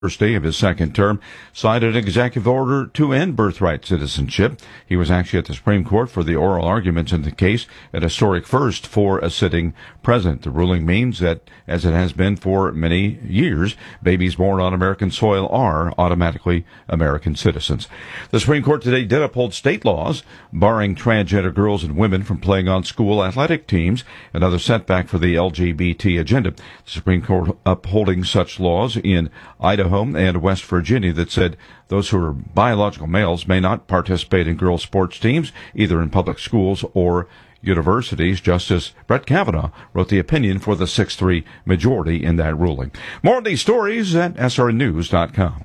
first day of his second term, signed an executive order to end birthright citizenship. He was actually at the Supreme Court for the oral arguments in the case, an historic first for a sitting president. The ruling means that, as it has been for many years, babies born on American soil are automatically American citizens. The Supreme Court today did uphold state laws barring transgender girls and women from playing on school athletic teams, another setback for the LGBT agenda. The Supreme Court upholding such laws in Idaho and West Virginia that said those who are biological males may not participate in girls' sports teams, either in public schools or universities. Justice Brett Kavanaugh wrote the opinion for the 6-3 majority in that ruling. More of these stories at srnews.com.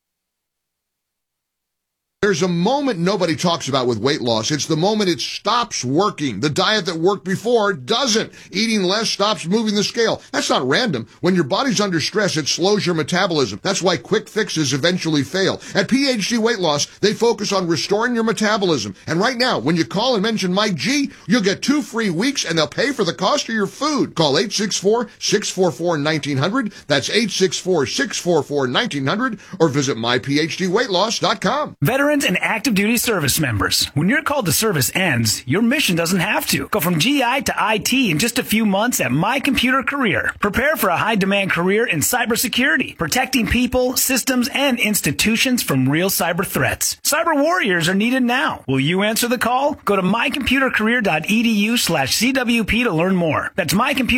There's a moment nobody talks about with weight loss. It's the moment it stops working. The diet that worked before doesn't. Eating less stops moving the scale. That's not random. When your body's under stress, it slows your metabolism. That's why quick fixes eventually fail. At PhD Weight Loss, they focus on restoring your metabolism. And right now, when you call and mention Mike G, you'll get 2 free weeks and they'll pay for the cost of your food. Call 864-644-1900. That's 864-644-1900 or visit myphdweightloss.com. Veterans and active duty service members. When your call to service ends, your mission doesn't have to. Go from GI to IT in just a few months at My Computer Career. Prepare for a high-demand career in cybersecurity, protecting people, systems, and institutions from real cyber threats. Cyber warriors are needed now. Will you answer the call? Go to mycomputercareer.edu/CWP to learn more. That's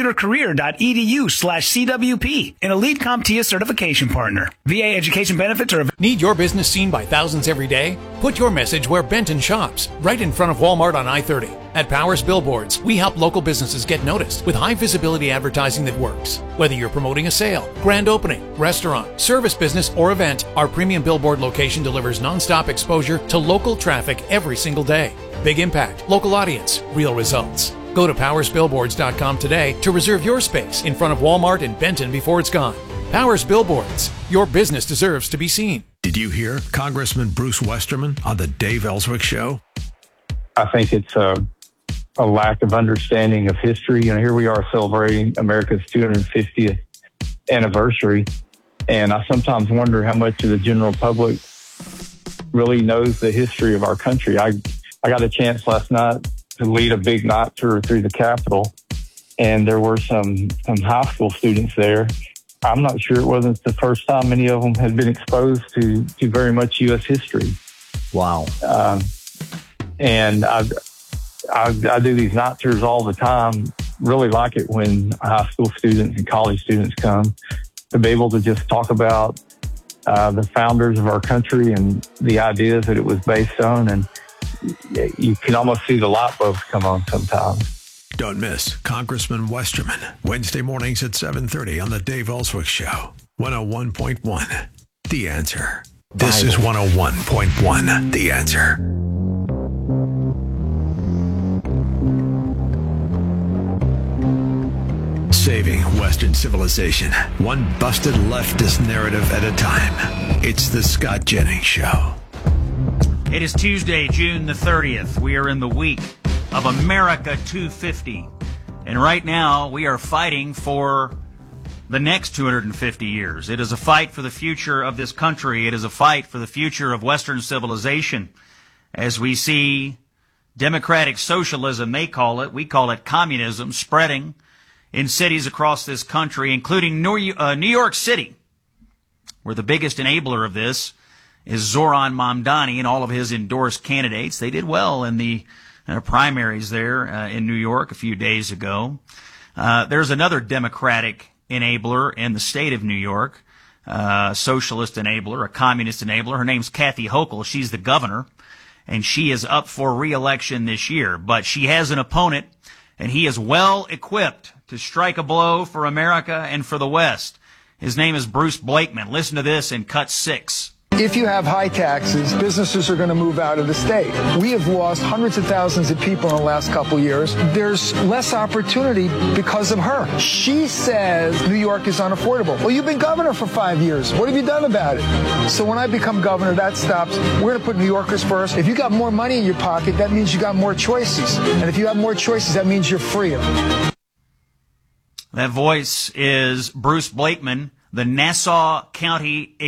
mycomputercareer.edu/CWP, an Elite CompTIA certification partner. VA education benefits are... Need your business seen by thousands every day? Put your message where Benton shops, right in front of Walmart on I-30. At Powers Billboards, we help local businesses get noticed with high visibility advertising that works. Whether you're promoting a sale, grand opening, restaurant, service business, or event, our premium billboard location delivers nonstop exposure to local traffic every single day. Big impact, local audience, real results. Go to powersbillboards.com today to reserve your space in front of Walmart in Benton before it's gone. Powers Billboards. Your business deserves to be seen. Did you hear Congressman Bruce Westerman on the Dave Ellswick Show? I think it's a lack of understanding of history. You know, here we are celebrating America's 250th anniversary, and I sometimes wonder how much of the general public really knows the history of our country. I got a chance last night to lead a big night tour through the Capitol, and there were some high school students there. I'm not sure it wasn't the first time many of them had been exposed to very much U.S. history. Wow. And I do these night tours all the time. Really like it when high school students and college students come to be able to just talk about the founders of our country and the ideas that it was based on. And you can almost see the light bulbs come on sometimes. Don't miss Congressman Westerman, Wednesday mornings at 7:30 on the Dave Ellswick Show. 101.1, The Answer. This is 101.1, The Answer. Saving Western civilization, one busted leftist narrative at a time. It's the Scott Jennings Show. It is Tuesday, June the 30th. We are in the week of America 250. And right now, we are fighting for the next 250 years. It is a fight for the future of this country. It is a fight for the future of Western civilization. As we see democratic socialism, they call it, we call it communism, spreading in cities across this country, including New York City, where the biggest enabler of this is Zoran Mamdani and all of his endorsed candidates. They did well in the primaries there in New York a few days ago. There's another Democratic enabler in the state of New York, socialist enabler, a communist enabler. Her name's Kathy Hochul. She's the governor, and she is up for re-election this year. But she has an opponent, and he is well equipped to strike a blow for America and for the West. His name is Bruce Blakeman. Listen to this in Cut 6. If you have high taxes, businesses are going to move out of the state. We have lost hundreds of thousands of people in the last couple of years. There's less opportunity because of her. She says New York is unaffordable. Well, you've been governor for 5 years. What have you done about it? So when I become governor, that stops. We're going to put New Yorkers first. If you got more money in your pocket, that means you got more choices. And if you have more choices, that means you're freer. That voice is Bruce Blakeman the Nassau County